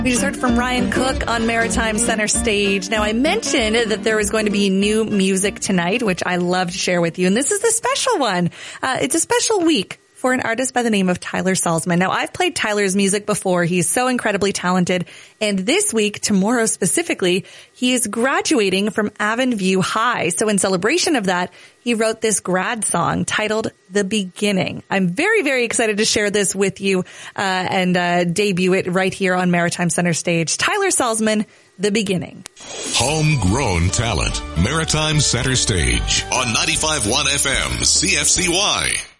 We just heard from Ryan Cook on Maritime Center Stage. Now, I mentioned that there was going to be new music tonight, which I love to share with you. And this is the special one. It's a special week for an artist by the name of Tyler Salzman. Now, I've played Tyler's music before. He's so incredibly talented. And this week, tomorrow specifically, he is graduating from Avonview High. So in celebration of that, he wrote this grad song titled The Beginning. I'm very, very excited to share this with you and debut it right here on Maritime Center Stage. Tyler Salzman, The Beginning. Homegrown talent, Maritime Center Stage on 95.1 FM, CFCY.